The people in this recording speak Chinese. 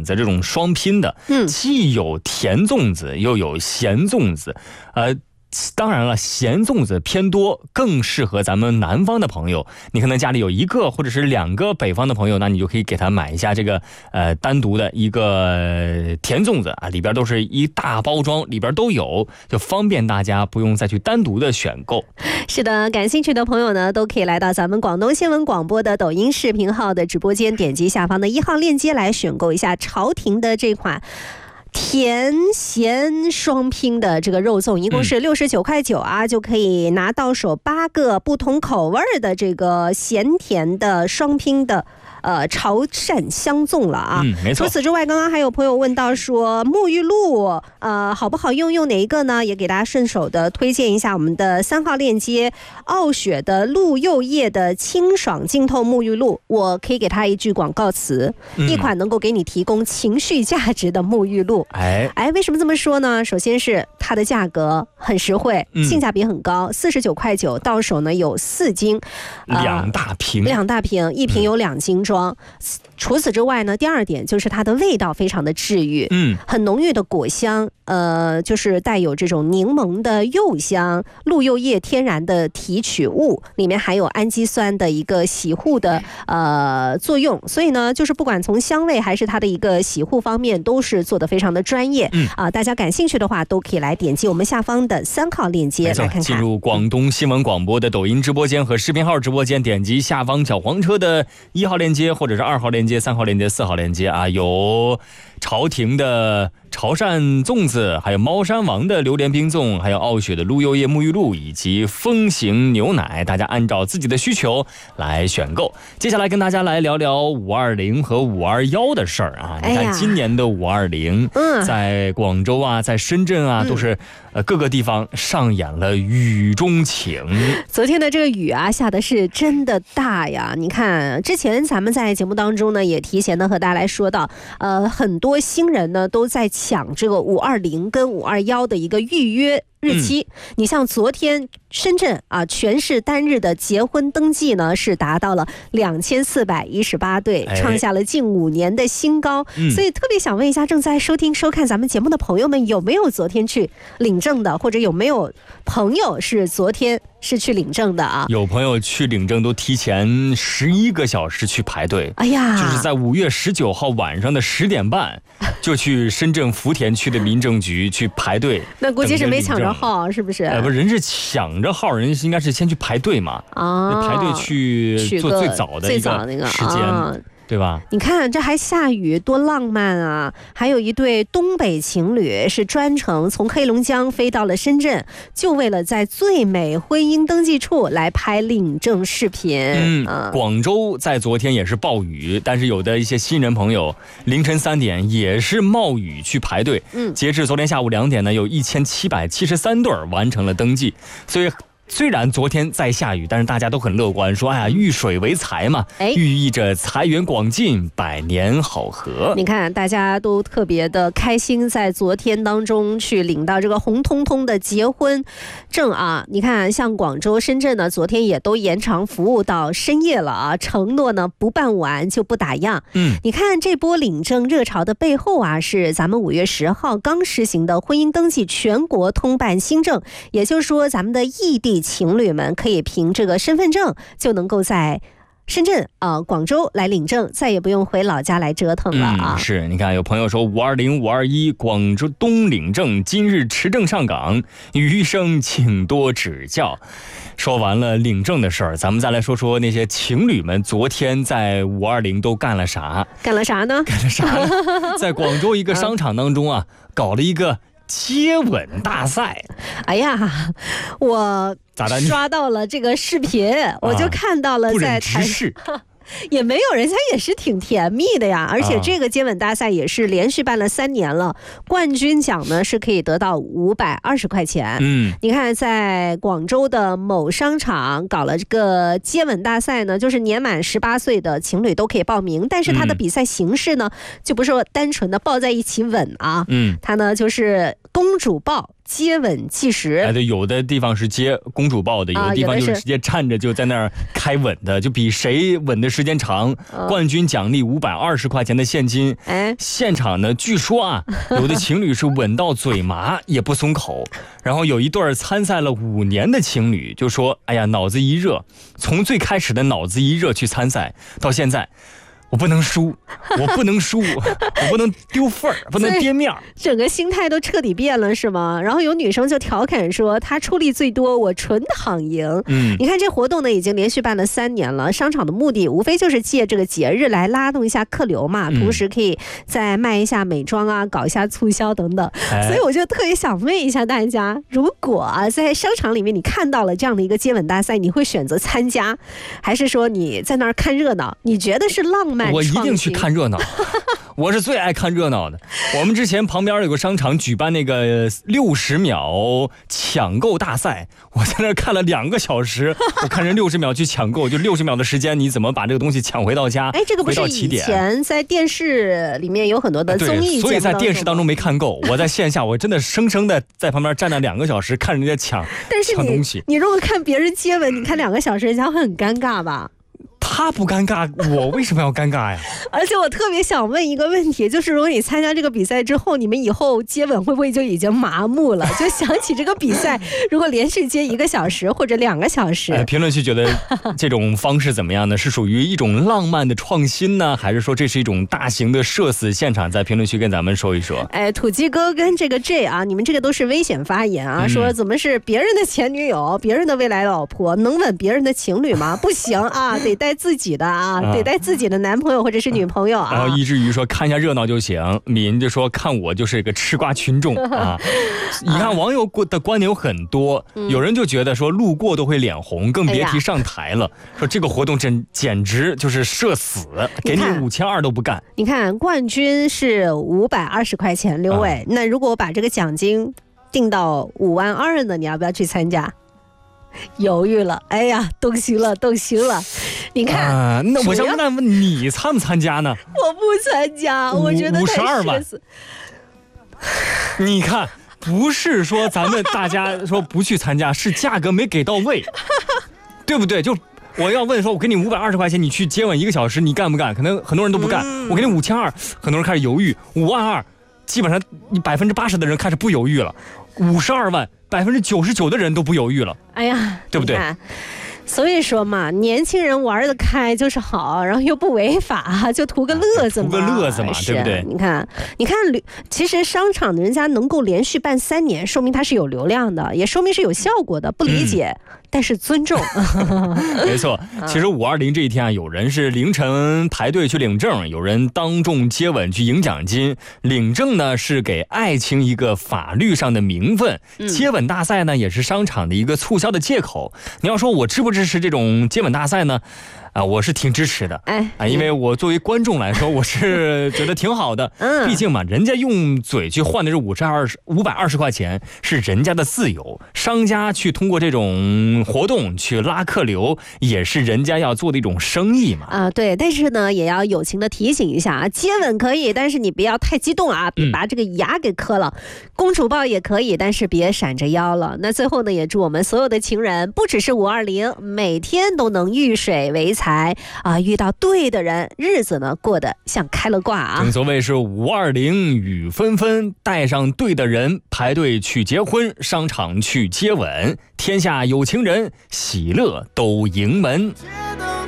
子这种双拼的，既有甜粽子又有咸粽子，当然了，咸粽子偏多，更适合咱们南方的朋友。你可能家里有1个或者是2个北方的朋友，那你就可以给他买一下这个单独的一个甜粽子啊，里边都是一大包装，里边都有，就方便大家不用再去单独的选购。 是的，感兴趣的朋友呢，都可以来到咱们广东新闻广播的抖音视频号的直播间，点击下方的1号链接来选购一下朝廷的这款甜咸双拼的这个肉粽，一共是69.9块啊，就可以拿到手8个不同口味的这个咸甜的双拼的潮汕香粽了啊。 没错。 除此之外，刚刚还有朋友问到说沐浴露好不好用，用哪一个呢？也给大家顺手的推荐一下我们的3号链接，傲雪的鹿柚叶的清爽净透沐浴露。我可以给他一句广告词，一款能够给你提供情绪价值的沐浴露。为什么这么说呢？首先是它的价格很实惠，性价比很高，49.9块，到手呢有4斤 ，2大瓶 ，1瓶有2斤装。除此之外呢，第2点就是它的味道非常的治愈，很浓郁的果香，就是带有这种柠檬的柚香，鹿柚叶天然的提取物，里面含有氨基酸的一个洗护的作用，所以呢，就是不管从香味还是它的一个洗护方面，都是做得非常的专业。大家感兴趣的话，都可以来点击我们下方的3号链接来看看。 进入广东新闻广播的抖音直播间和视频号直播间，点击下方小黄车的1号链接，或者是2号链接、3号链接、4号链接啊，有朝廷的潮汕粽子，还有猫山王的榴莲冰粽，还有傲雪的鹿柚叶沐浴露，以及风行牛奶，大家按照自己的需求来选购。接下来跟大家来聊聊520和521的事儿啊。你看今年的520，在广州啊，在深圳啊，都是各个地方上演了雨中情。 昨天的这个雨啊，下的是真的大呀。你看之前咱们在节目当中呢，也提前的和大家来说到，很多新人呢都在抢这个520跟521的一个预约日期。你像昨天深圳啊，全市单日的结婚登记呢是达到了2418对，创下了近5年的新高。所以特别想问一下正在收听收看咱们节目的朋友们，有没有昨天去领证的，或者有没有朋友是昨天是去领证的啊？ 有朋友去领证都提前11个小时去排队，就是在5月19号晚上的10点半就去深圳福田区的民政局去排队。 那估计是没抢着号，是不是？ 不是，人是抢着号，人应该是先去排队嘛，排队去做最早的一个时间。对吧？ 你看这还下雨，多浪漫啊！还有一对东北情侣是专程从黑龙江飞到了深圳，就为了在最美婚姻登记处来拍领证视频。 广州在昨天也是暴雨，但是有的一些新人朋友凌晨3点也是冒雨去排队。截至昨天下午2点呢，有1773对完成了登记，所以虽然昨天在下雨，但是大家都很乐观，说遇水为财嘛，寓意着财源广进，百年好合。 你看大家都特别的开心，在昨天当中去领到这个红彤彤的结婚证啊。你看像广州、深圳呢，昨天也都延长服务到深夜了啊，承诺呢不办完就不打烊。你看这波领证热潮的背后啊，是咱们5月10号刚实行的婚姻登记全国通办新政，也就是说咱们的异地情侣们可以凭这个身份证就能够在深圳广州来领证，再也不用回老家来折腾了啊！ 是，你看有朋友说520、521广州东领证，今日持证上岗，余生请多指教。说完了领证的事儿，咱们再来说说那些情侣们昨天在520都干了啥？ 干了啥呢？ 在广州一个商场当中啊，搞了一个接吻大赛。 哎呀，我刷到了这个视频，我就看到了在台上也没有，人家也是挺甜蜜的呀。而且这个接吻大赛也是连续办了3年了，冠军奖呢是可以得到520块钱。你看在广州的某商场搞了这个接吻大赛呢，就是年满18岁的情侣都可以报名，但是它的比赛形式呢就不是说单纯的抱在一起吻啊，它呢就是公主抱接吻计时。 哎，对，有的地方是接公主抱的，有的地方就是直接站着就在那儿开吻的，就比谁吻的时间长，冠军奖励520块钱的现金。哎，现场呢，据说啊，有的情侣是吻到嘴麻也不松口，然后有一对参赛了5年的情侣就说，哎呀，脑子一热，从最开始的脑子一热去参赛，到现在。我不能输，我不能输，我不能丢份儿，不能跌面儿， 整个心态都彻底变了，是吗？然后有女生就调侃说，她出力最多，我纯躺赢。你看这活动呢，已经连续办了3年了。商场的目的无非就是借这个节日来拉动一下客流嘛，同时可以再卖一下美妆啊，搞一下促销等等。所以我就特别想问一下大家，如果啊在商场里面你看到了这样的一个接吻大赛，你会选择参加，还是说你在那儿看热闹？你觉得是浪漫？ 我一定去看热闹，我是最爱看热闹的。我们之前旁边有个商场举办那个60秒抢购大赛，我在那看了2个小时，我看人60秒去抢购，就60秒的时间，你怎么把这个东西抢回到家？ 哎，这个不是以前在电视里面有很多的综艺节目， 所以在电视当中没看够，我在线下我真的生生的在旁边站了2个小时，看人家抢东西。 你如果看别人接吻，你看2个小时，人家会很尴尬吧？ 他不尴尬，我为什么要尴尬呀？ 而且我特别想问一个问题，就是如果你参加这个比赛之后，你们以后接吻会不会就已经麻木了？就想起这个比赛，如果连续接1个小时或者2个小时， 评论区觉得这种方式怎么样呢？是属于一种浪漫的创新呢，还是说这是一种大型的社死现场？在评论区跟咱们说一说。 哎，土鸡哥跟这个 J 啊，你们这个都是危险发言啊，说怎么是别人的前女友、别人的未来老婆，能吻别人的情侣吗？不行啊，得带自己的啊，得带自己的男朋友或者是女朋友啊。 然后一至于说看一下热闹就行，敏就说看我就是一个吃瓜群众啊。你看网友的观点有很多，有人就觉得说路过都会脸红，更别提上台了。说这个活动简直就是社死，给你5200都不干。 你看冠军是520块钱，刘伟，那如果我把这个奖金定到52000呢，你要不要去参加？犹豫了，哎呀，动心了。你看， 那我想问你参不参加呢？ 我不参加，我觉得 52万。你看，不是说咱们大家说不去参加，是价格没给到位，对不对？就我要问说，我给你520块钱，你去接吻1个小时，你干不干？可能很多人都不干。我给你5200，很多人开始犹豫。52000，基本上你80%的人开始不犹豫了。52万，99%的人都不犹豫了。哎呀，对不对？ 所以说嘛，年轻人玩得开就是好，然后又不违法，就图个乐子嘛， 对不对？ 你看，其实商场人家能够连续办3年，说明它是有流量的，也说明是有效果的。不理解，但是尊重。 没错，其实520这一天啊，有人是凌晨排队去领证，有人当众接吻去赢奖金。领证呢是给爱情一个法律上的名分，接吻大赛呢也是商场的一个促销的借口。你要说我支不支持这种接吻大赛呢？我是挺支持的，因为我作为观众来说，我是觉得挺好的。毕竟嘛，人家用嘴去换的是520块钱，是人家的自由。商家去通过这种活动去拉客流，也是人家要做的一种生意嘛。 对，但是呢，也要友情的提醒一下啊，接吻可以，但是你不要太激动啊，别把这个牙给磕了。公主抱也可以，但是别闪着腰了。那最后呢，也祝我们所有的情人，不只是520，每天都能遇水为财。遇到对的人，日子呢过得像开了挂啊！ 正所谓是520雨纷纷，带上对的人，排队去结婚，商场去接吻，天下有情人，喜乐都迎门。